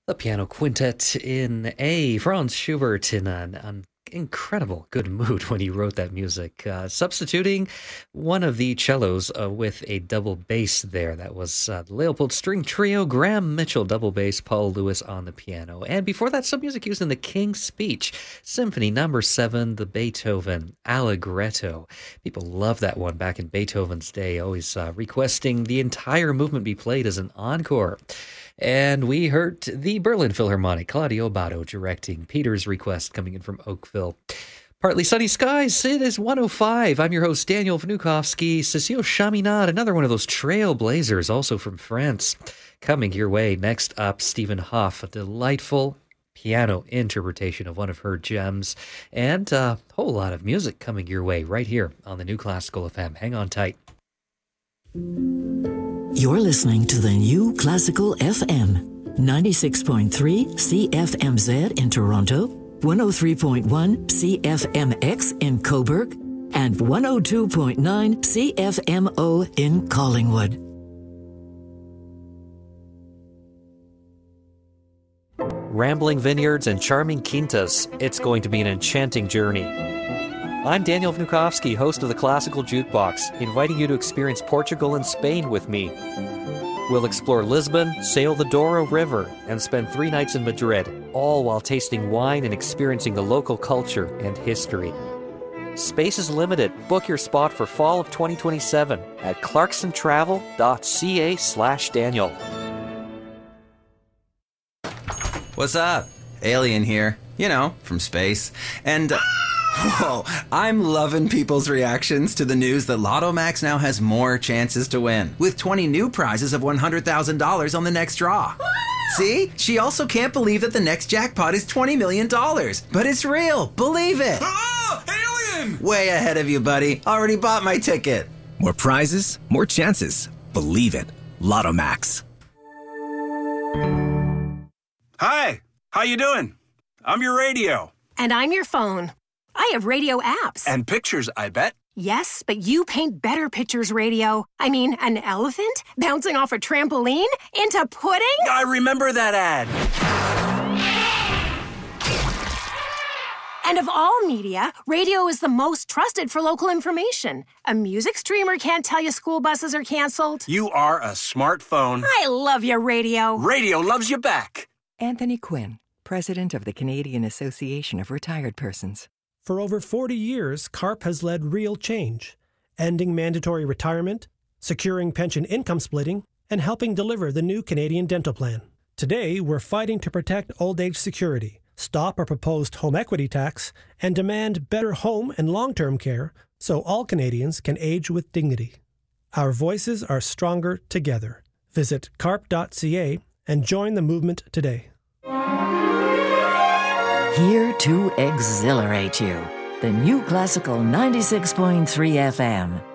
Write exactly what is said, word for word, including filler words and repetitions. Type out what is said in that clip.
The piano quintet in A. Franz Schubert in an, an incredible good mood when he wrote that music, uh, substituting one of the cellos uh, with a double bass there. That was uh, the Leopold String Trio, Graham Mitchell double bass, Paul Lewis on the piano. And before that, some music used in the King's Speech, Symphony Number seven, the Beethoven Allegretto. People loved that one back in Beethoven's day, always uh, requesting the entire movement be played as an encore. And we heard the Berlin Philharmonic, Claudio Abbado directing Peter's Request coming in from Oakville. Partly sunny skies, it is one oh five. I'm your host, Daniel Vnukovsky. Cécile Chaminade, another one of those trailblazers, also from France. Coming your way next up, Stephen Hoff, a delightful piano interpretation of one of her gems. And a whole lot of music coming your way right here on the New Classical F M. Hang on tight. You're listening to the New Classical F M, ninety-six point three C F M Z in Toronto, one oh three point one C F M X in Cobourg, and one oh two point nine C F M O in Collingwood. Rambling vineyards and charming quintas, it's going to be an enchanting journey. I'm Daniel Vnukovsky, host of the Classical Jukebox, inviting you to experience Portugal and Spain with me. We'll explore Lisbon, sail the Douro River, and spend three nights in Madrid, all while tasting wine and experiencing the local culture and history. Space is limited. Book your spot for fall of twenty twenty-seven at clarksontravel.ca slash Daniel. What's up? Alien here. You know, from space. And... Uh, Whoa, I'm loving people's reactions to the news that Lotto Max now has more chances to win, with twenty new prizes of one hundred thousand dollars on the next draw. See? She also can't believe that the next jackpot is twenty million dollars. But it's real. Believe it. Oh, alien! Way ahead of you, buddy. Already bought my ticket. More prizes, more chances. Believe it. Lotto Max. Hi, how you doing? I'm your radio. And I'm your phone. I have radio apps. And pictures, I bet. Yes, but you paint better pictures, radio. I mean, an elephant bouncing off a trampoline into pudding? I remember that ad. And of all media, radio is the most trusted for local information. A music streamer can't tell you school buses are canceled. You are a smartphone. I love your radio. Radio loves you back. Anthony Quinn, President of the Canadian Association of Retired Persons. For over forty years, CARP has led real change, ending mandatory retirement, securing pension income splitting, and helping deliver the new Canadian Dental Plan. Today, we're fighting to protect old age security, stop our proposed home equity tax, and demand better home and long-term care so all Canadians can age with dignity. Our voices are stronger together. Visit carp dot c a and join the movement today. Here to exhilarate you. The New Classical ninety-six point three F M.